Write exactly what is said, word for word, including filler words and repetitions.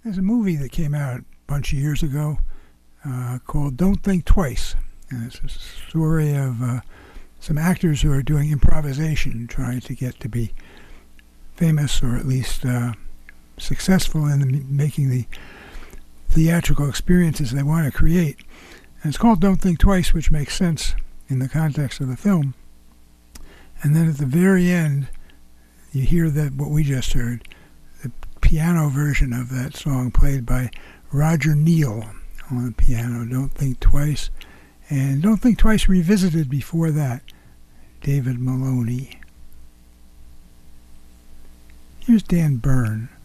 There's a movie that came out a bunch of years ago uh, called Don't Think Twice. And it's a story of uh, some actors who are doing improvisation, trying to get to be famous or at least uh, successful in the, making the theatrical experiences they want to create. And it's called Don't Think Twice, which makes sense in the context of the film. And then at the very end, you hear that what we just heard, the piano version of that song played by Roger Neal on the piano, Don't Think Twice. And Don't Think Twice revisited before that, David Maloney. Here's Dan Byrne.